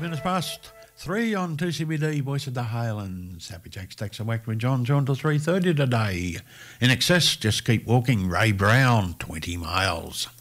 minutes past 3 on 2CBD, Voice of the Highlands. Happy Jack Stacks and Whack with John till 3:30 today. In excess, just keep walking. Ray Brown, 20 miles.